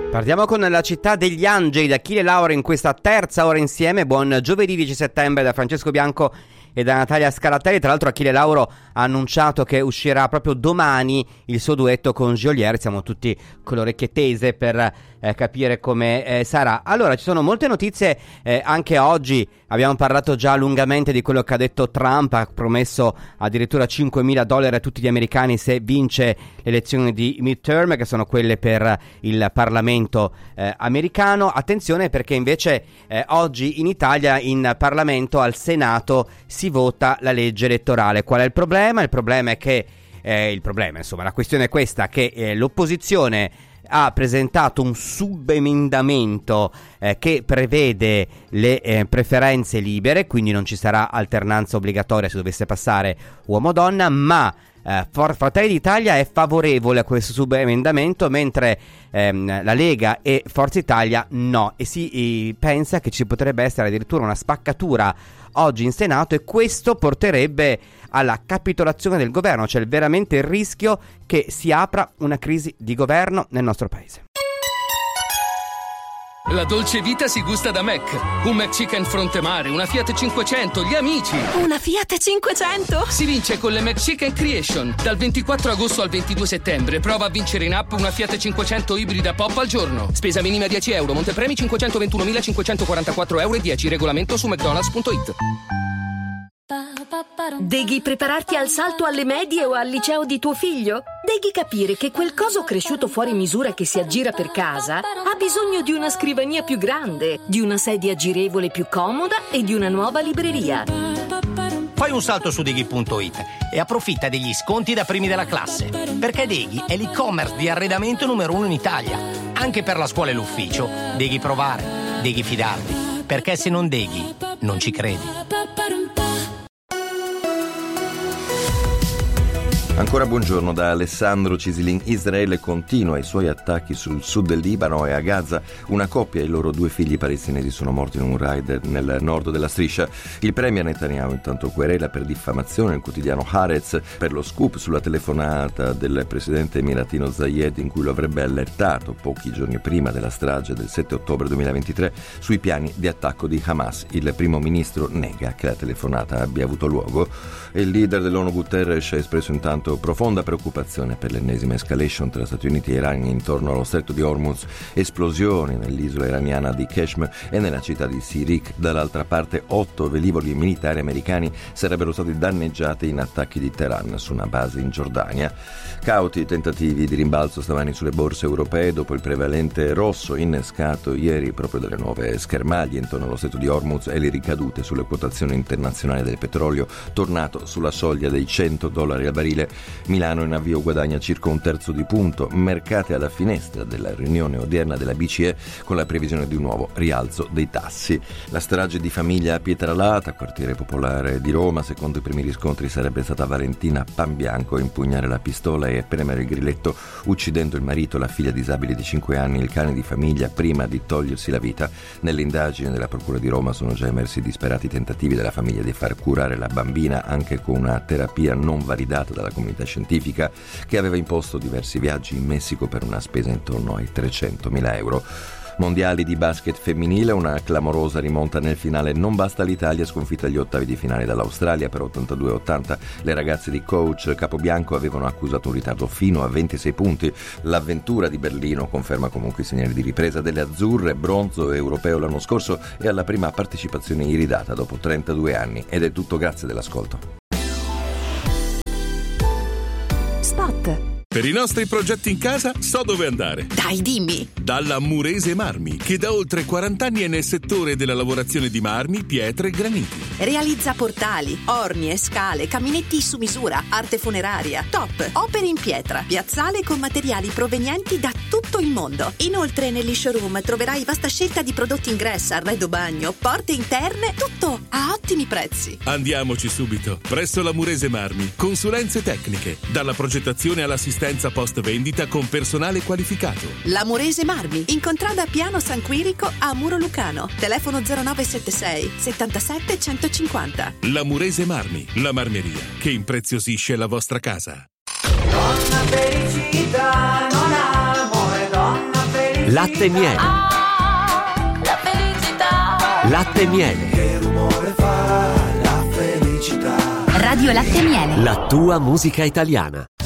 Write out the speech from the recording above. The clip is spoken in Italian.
Partiamo con la città degli angeli da Achille Lauro in questa terza ora insieme. Buon giovedì 10 settembre da Francesco Bianco e da Natalia Scaratelli. Tra l'altro Achille Lauro ha annunciato che uscirà proprio domani il suo duetto con Geolier. Siamo tutti con le orecchie tese per capire come sarà. Allora, ci sono molte notizie anche oggi. Abbiamo parlato già lungamente di quello che ha detto Trump. Ha promesso addirittura $5.000 a tutti gli americani se vince le elezioni di midterm, che sono quelle per il Parlamento americano. Attenzione, perché invece oggi in Italia, in Parlamento, al Senato, si vota la legge elettorale. Qual è il problema? Il problema è che la questione è questa, che l'opposizione ha presentato un subemendamento che prevede le preferenze libere, quindi non ci sarà alternanza obbligatoria se dovesse passare uomo-donna, ma Fratelli d'Italia è favorevole a questo subemendamento, mentre la Lega e Forza Italia no, e si pensa che ci potrebbe essere addirittura una spaccatura oggi in Senato, e questo porterebbe alla capitolazione del governo. C'è veramente il rischio che si apra una crisi di governo nel nostro paese. La dolce vita si gusta da Mac. Un McChicken fronte mare, una Fiat 500, gli amici. Una Fiat 500? Si vince con le McChicken Creation. Dal 24 agosto al 22 settembre prova a vincere in app una Fiat 500 ibrida pop al giorno. Spesa minima €10, montepremi 521.544,10 €. Regolamento su mcdonalds.it. Devi prepararti al salto alle medie o al liceo di tuo figlio? Devi capire che quel coso cresciuto fuori misura che si aggira per casa ha bisogno di una scrivania più grande, di una sedia girevole più comoda e di una nuova libreria. Fai un salto su Deghi.it e approfitta degli sconti da primi della classe, perché Deghi è l'e-commerce di arredamento numero 1 in Italia. Anche per la scuola e l'ufficio, Deghi provare, Deghi fidarti, perché se non Deghi, non ci credi. Ancora buongiorno da Alessandro Cisilin. Israele continua i suoi attacchi sul sud del Libano e a Gaza. Una coppia e i loro 2 figli palestinesi sono morti in un raid nel nord della striscia. Il premier Netanyahu intanto querela per diffamazione il quotidiano Haaretz per lo scoop sulla telefonata del presidente emiratino Zayed, in cui lo avrebbe allertato pochi giorni prima della strage del 7 ottobre 2023 sui piani di attacco di Hamas. Il primo ministro nega che la telefonata abbia avuto luogo e il leader dell'ONU Guterres ha espresso intanto profonda preoccupazione per l'ennesima escalation tra Stati Uniti e Iran intorno allo stretto di Hormuz, esplosioni nell'isola iraniana di Qeshm e nella città di Sirik. Dall'altra parte 8 velivoli militari americani sarebbero stati danneggiati in attacchi di Teheran su una base in Giordania. Cauti tentativi di rimbalzo stamani sulle borse europee dopo il prevalente rosso innescato ieri proprio dalle nuove schermaglie intorno allo stretto di Hormuz e le ricadute sulle quotazioni internazionali del petrolio, tornato sulla soglia dei $100 al barile. Milano in avvio guadagna circa 1/3 di punto, mercati alla finestra della riunione odierna della BCE con la previsione di un nuovo rialzo dei tassi. La strage di famiglia a Pietralata, quartiere popolare di Roma, secondo i primi riscontri sarebbe stata Valentina Panbianco a impugnare la pistola e a premere il grilletto, uccidendo il marito, la figlia disabile di 5 anni e il cane di famiglia prima di togliersi la vita. Nelle indagini della Procura di Roma sono già emersi disperati tentativi della famiglia di far curare la bambina anche con una terapia non validata dalla comunità scientifica, che aveva imposto diversi viaggi in Messico per una spesa intorno ai €300.000. Mondiali di basket femminile, una clamorosa rimonta nel finale. Non basta l'Italia, sconfitta agli ottavi di finale dall'Australia per 82-80. Le ragazze di coach Capobianco avevano accusato un ritardo fino a 26 punti. L'avventura di Berlino conferma comunque i segnali di ripresa delle azzurre, bronzo europeo l'anno scorso e alla prima partecipazione iridata dopo 32 anni. Ed è tutto, grazie dell'ascolto. Spot. Per i nostri progetti in casa so dove andare. Dai, dimmi. Dalla Murese Marmi, che da oltre 40 anni è nel settore della lavorazione di marmi, pietre e graniti. Realizza portali, ornie, scale, caminetti su misura, arte funeraria, top, opere in pietra, piazzale con materiali provenienti da tutto il mondo. Inoltre negli showroom troverai vasta scelta di prodotti ingresso, arredo bagno, porte interne, tutto a ottimi prezzi. Andiamoci subito. Presso la Murese Marmi, consulenze tecniche, dalla progettazione all'assistenza post vendita con personale qualificato. La Murese Marmi, in contrada Piano San Quirico a Muro Lucano. Telefono 0976 77 150. La Murese Marmi, la marmeria che impreziosisce la vostra casa. Donna felicità non ha amore, donna felicità Latte Miele. La felicità. Latte Miele. Che rumore fa la felicità? Radio Latte Miele. La tua musica italiana.